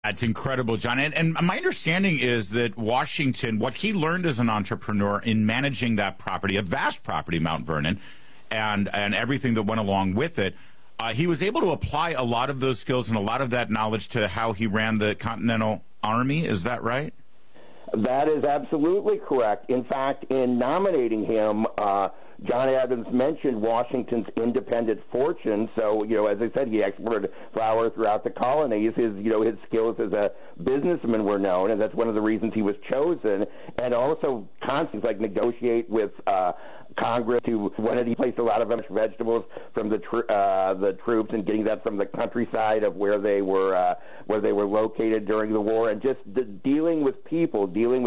That's incredible, John. And my understanding is that Washington, what he learned as an entrepreneur in managing that property, a vast property, Mount Vernon, and everything that went along with it, he was able to apply a lot of those skills and a lot of that knowledge to how he ran the Continental Army. Is that right? That is absolutely correct. In fact, in nominating him, John Adams mentioned Washington's independent fortune. So, as I said, he exported flour throughout the colonies. His skills as a businessman were known, and that's one of the reasons he was chosen. And also, constantly negotiate with Congress to when he placed a lot of vegetables from the troops and getting that from the countryside of where they were located during the war, and just dealing with people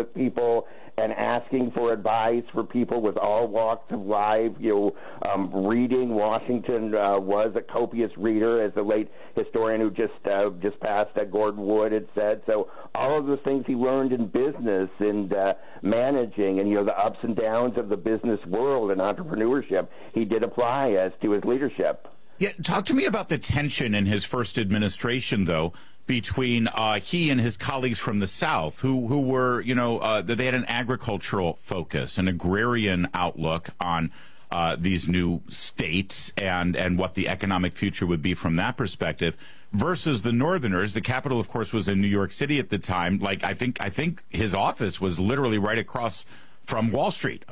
and asking for advice for people with all walks of life. Reading. Washington was a copious reader, as the late historian who just passed, Gordon Wood, had said. So all of those things he learned in business and managing, and the ups and downs of the business world and entrepreneurship, he did apply as to his leadership. Yeah, talk to me about the tension in his first administration, though, between he and his colleagues from the South, who were, they had an agricultural focus, an agrarian outlook on these new states and what the economic future would be from that perspective, versus the Northerners. The capital, of course, was in New York City at the time. I think his office was literally right across from Wall Street,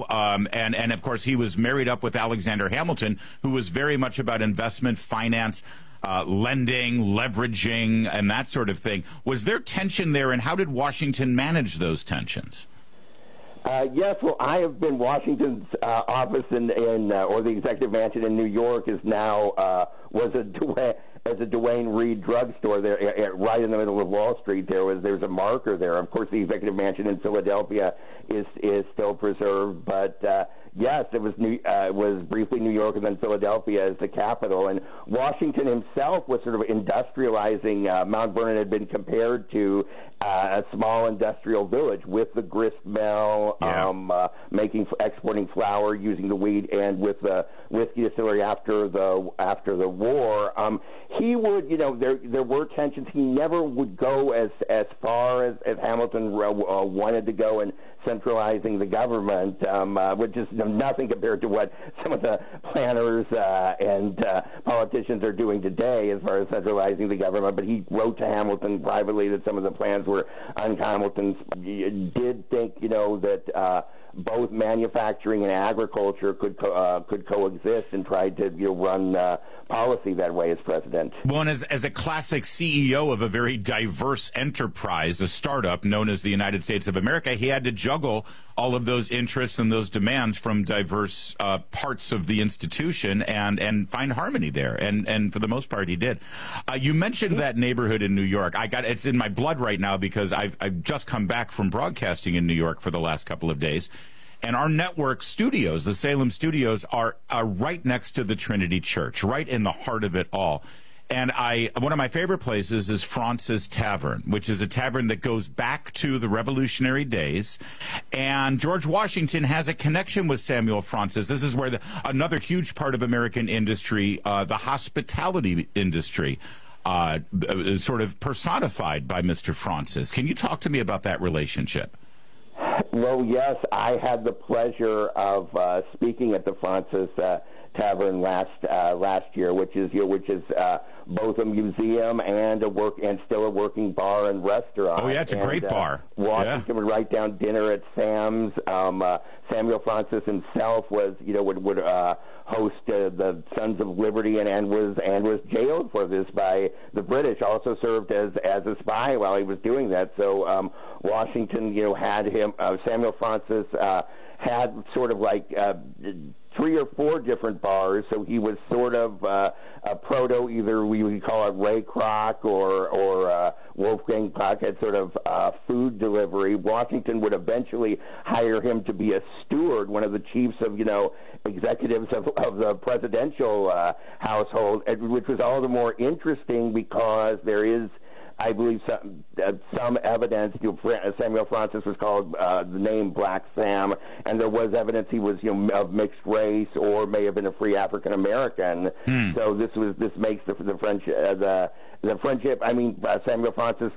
and of course he was married up with Alexander Hamilton, who was very much about investment, finance, lending, leveraging, and that sort of thing. Was there tension there, and how did Washington manage those tensions? Yes, well, I have been Washington's office or the executive mansion in New York is now was a Duane Reade drugstore there, right in the middle of Wall Street. There's a marker there. Of course, the executive mansion in Philadelphia is still preserved, but yes, it was briefly New York and then Philadelphia as the capital. And Washington himself was sort of industrializing. Mount Vernon had been compared to a small industrial village with the grist mill, exporting flour using the wheat, and with the whiskey distillery after the war. He would, there were tensions. He never would go as far as Hamilton wanted to go in centralizing the government, which is nothing compared to what some of the planners and politicians are doing today as far as centralizing the government. But he wrote to Hamilton privately that some of the plans were un-Hamilton's. Did think, that both manufacturing and agriculture could coexist, and tried to run policy that way as president. Well, and as a classic CEO of a very diverse enterprise, a startup known as the United States of America, he had to juggle all of those interests and those demands from diverse parts of the institution and find harmony there. And for the most part, he did. You mentioned that neighborhood in New York. It's in my blood right now because I've just come back from broadcasting in New York for the last couple of days. And our network studios, the Salem studios, are right next to the Trinity Church, right in the heart of it all. And one of my favorite places is Fraunces Tavern, which is a tavern that goes back to the Revolutionary days. And George Washington has a connection with Samuel Fraunces. This is where another huge part of American industry, the hospitality industry, is sort of personified by Mr. Fraunces. Can you talk to me about that relationship? Well, yes, I had the pleasure of speaking at the Fraunces Tavern last year, which is both a museum and still a working bar and restaurant. Oh yeah, it's a great bar. Washington would write down dinner at Sam's. Samuel Fraunces himself would host the Sons of Liberty and was jailed for this by the British. Also served as a spy while he was doing that. So Washington, had him. Samuel Fraunces had sort of like 3 or 4 different bars, so he was sort of a proto, either we would call it Ray Kroc or Wolfgang Puckett, sort of food delivery. Washington would eventually hire him to be a steward, one of the chiefs of, executives of the presidential household, which was all the more interesting because there is I believe some evidence. Samuel Francis was called the name Black Sam, and there was evidence he was of mixed race or may have been a free African American. So this makes the friendship. The friendship. I mean, Samuel Francis